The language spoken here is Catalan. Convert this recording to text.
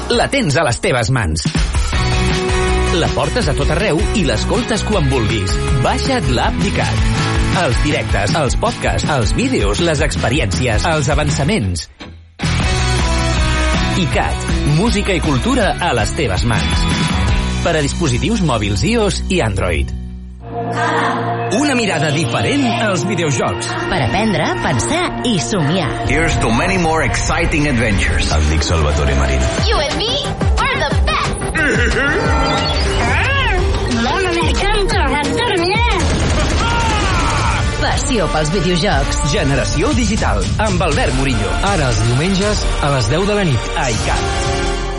la tens a les teves mans. La portes a tot arreu i l'escoltes quan vulguis. Baixa't l'app d'ICAT. Els directes, els podcasts, els vídeos, les experiències, els avançaments. ICAT, música i cultura a les teves mans. Per a dispositius mòbils iOS i Android. Una mirada diferent als videojocs. Per aprendre, pensar i somiar. Here's to many more exciting adventures. El Dick Salvatore Marín. You and me are the best. Passió pels videojocs. Generació digital, amb Albert Murillo. Ara els diumenges a les 10 de la nit. A ICAT.